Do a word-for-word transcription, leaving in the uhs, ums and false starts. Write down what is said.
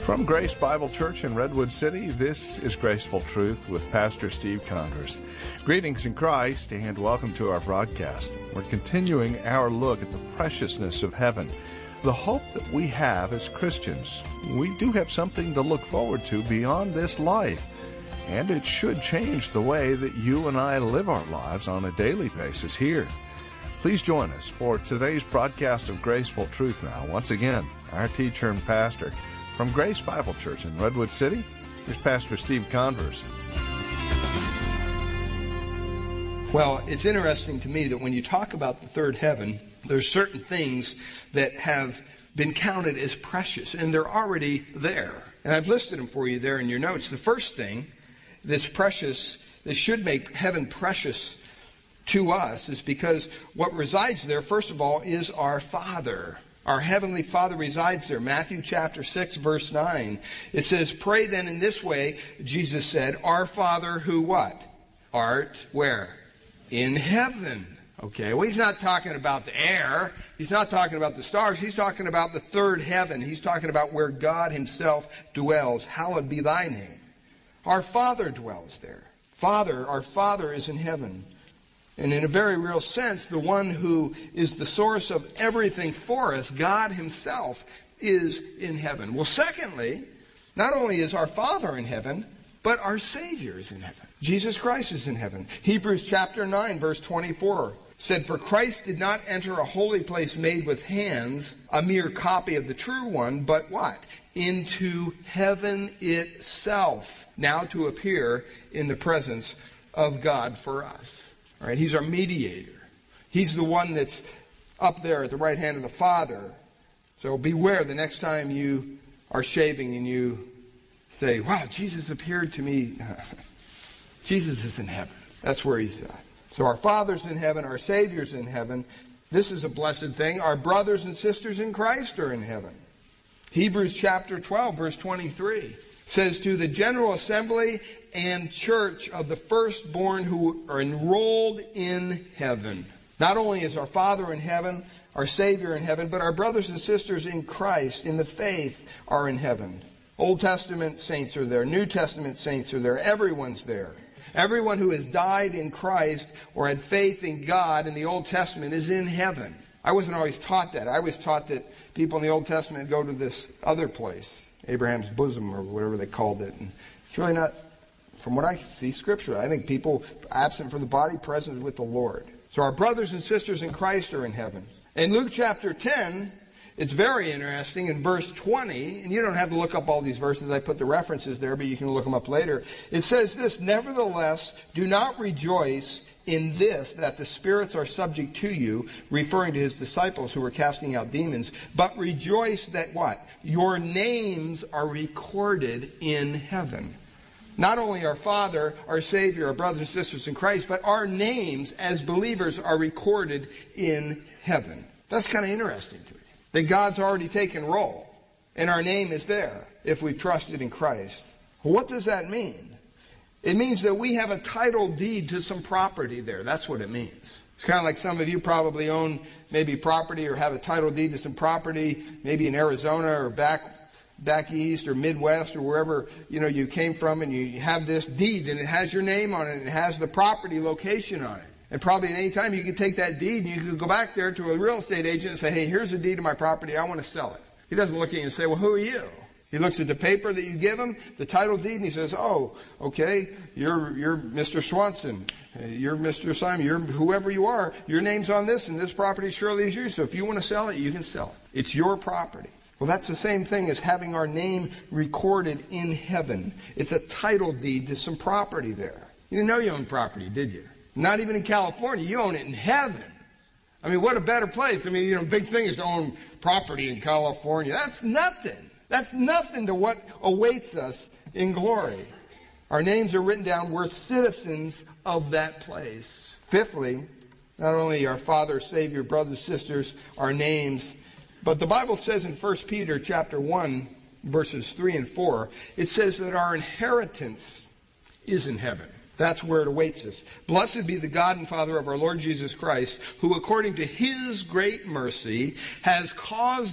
From Grace Bible Church in Redwood City, this is Graceful Truth with Pastor Steve Converse. Greetings in Christ and welcome to our broadcast. We're continuing our look at the preciousness of heaven, the hope that we have as Christians. We do have something to look forward to beyond this life, and it should change the way that you and I live our lives on a daily basis here. Please join us for today's broadcast of Graceful Truth now. Once again, our teacher and pastor from Grace Bible Church in Redwood City is Pastor Steve Converse. Well, it's interesting to me that when you talk about the third heaven, there's certain things that have been counted as precious, and they're already there. And I've listed them for you there in your notes. The first thing that's precious, that should make heaven precious to us, is because what resides there, first of all, is our Father. Our Heavenly Father resides there. Matthew chapter six, verse nine. It says, "Pray then in this way," Jesus said, "Our Father who what? Art where? In heaven." Okay, well, he's not talking about the air. He's not talking about the stars. He's talking about the third heaven. He's talking about where God himself dwells. Hallowed be thy name. Our Father dwells there. Father, our Father is in heaven. And in a very real sense, the one who is the source of everything for us, God himself, is in heaven. Well, secondly, not only is our Father in heaven, but our Savior is in heaven. Jesus Christ is in heaven. Hebrews chapter nine, verse twenty-four said, "For Christ did not enter a holy place made with hands, a mere copy of the true one, but what? Into heaven itself, now to appear in the presence of God for us." All right, he's our mediator. He's the one that's up there at the right hand of the Father. So beware the next time you are shaving and you say, "Wow, Jesus appeared to me." Jesus is in heaven. That's where he's at. So our Father's in heaven. Our Savior's in heaven. This is a blessed thing. Our brothers and sisters in Christ are in heaven. Hebrews chapter twelve, verse twenty-three says, "To the general assembly and church of the firstborn who are enrolled in heaven." Not only is our Father in heaven, our Savior in heaven, but our brothers and sisters in Christ, in the faith, are in heaven. Old Testament saints are there. New Testament saints are there. Everyone's there. Everyone who has died in Christ or had faith in God in the Old Testament is in heaven. I wasn't always taught that. I was taught that people in the Old Testament go to this other place, Abraham's bosom or whatever they called it. And it's really not, from what I see Scripture, I think people absent from the body, present with the Lord. So our brothers and sisters in Christ are in heaven. In Luke chapter ten, it's very interesting. In verse twenty, and you don't have to look up all these verses. I put the references there, but you can look them up later. It says this, "Nevertheless, do not rejoice in this, that the spirits are subject to you," referring to his disciples who were casting out demons, "but rejoice that" what? "Your names are recorded in heaven." Not only our Father, our Savior, our brothers and sisters in Christ, but our names as believers are recorded in heaven. That's kind of interesting to me. That God's already taken roll, and our name is there if we've trusted in Christ. Well, what does that mean? It means that we have a title deed to some property there. That's what it means. It's kind of like some of you probably own maybe property or have a title deed to some property, maybe in Arizona or back back east or Midwest or wherever you know you came from, and you have this deed and it has your name on it and it has the property location on it. And probably at any time you could take that deed and you could go back there to a real estate agent and say, "Hey, here's the deed to my property. I want to sell it." He doesn't look at you and say, "Well, who are you?" He looks at the paper that you give him, the title deed, and he says, "Oh, okay, you're you're Mister Swanson, you're Mister Simon, you're whoever you are. Your name's on this, and this property surely is yours. So if you want to sell it, you can sell it. It's your property." Well, that's the same thing as having our name recorded in heaven. It's a title deed to some property there. You didn't know you owned property, did you? Not even in California. You own it in heaven. I mean, what a better place. I mean, you know, big thing is to own property in California. That's nothing. That's nothing to what awaits us in glory. Our names are written down. We're citizens of that place. Fifthly, not only our Father, Savior, brothers, sisters, our names, but the Bible says in First Peter chapter one, verses three and four, it says that our inheritance is in heaven. That's where it awaits us. Blessed be the God and Father of our Lord Jesus Christ, who according to his great mercy has caused